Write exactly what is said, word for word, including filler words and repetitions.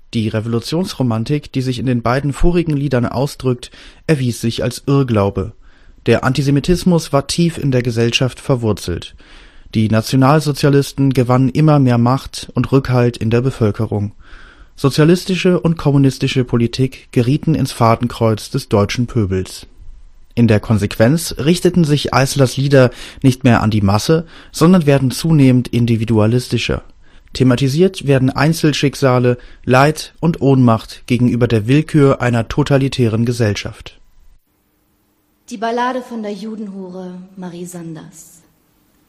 Die Revolutionsromantik, die sich in den beiden vorigen Liedern ausdrückt, erwies sich als Irrglaube. Der Antisemitismus war tief in der Gesellschaft verwurzelt. Die Nationalsozialisten gewannen immer mehr Macht und Rückhalt in der Bevölkerung. Sozialistische und kommunistische Politik gerieten ins Fadenkreuz des deutschen Pöbels. In der Konsequenz richteten sich Eislers Lieder nicht mehr an die Masse, sondern werden zunehmend individualistischer. Thematisiert werden Einzelschicksale, Leid und Ohnmacht gegenüber der Willkür einer totalitären Gesellschaft. Die Ballade von der Judenhure Marie Sanders.